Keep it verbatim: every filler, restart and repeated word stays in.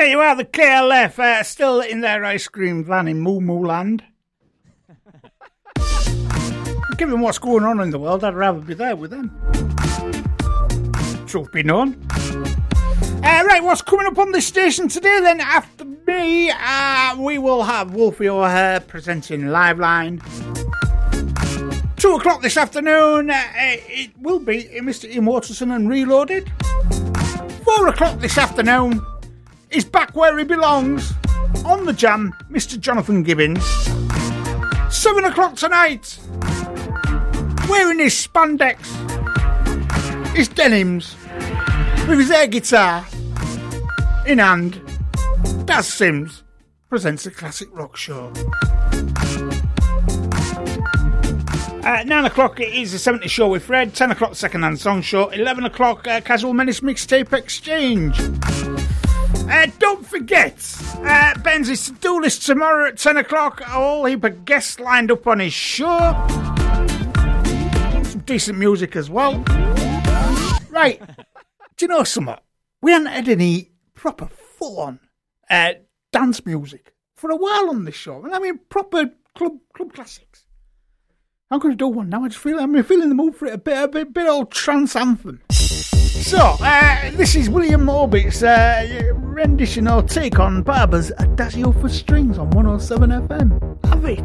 There you are, the K L F, uh, still in their ice cream van in Moo Moo Land. Given what's going on in the world, I'd rather be there with them. Truth be known. Uh, right, what's coming up on this station today then? After me, uh, we will have Wolfie O'Hare presenting Live Line. Two o'clock this afternoon, uh, it will be Mister Ian Waterson and Reloaded. Four o'clock this afternoon, he's back where he belongs, on the jam, Mister Jonathan Gibbons. Seven o'clock tonight, wearing his spandex, his denims, with his air guitar in hand, Daz Sims presents the Classic Rock Show. Uh, nine o'clock it is the seventies Show with Fred. Ten o'clock Second Hand Song Show. Eleven o'clock uh, Casual Menace Mixtape Exchange. Uh, don't forget, uh, Ben's is to-do list tomorrow at ten o'clock. A whole heap of guests lined up on his show. Some decent music as well. Right, do you know something? We haven't had any proper full-on uh, dance music for a while on this show. I mean, proper club club classics. I'm going to do one now. I just feel I'm feeling the mood for it. A bit, a bit, bit old trance anthem. So, uh, this is William Orbit's uh, rendition or take on Barber's Adagio for Strings on one oh seven F M. Have it.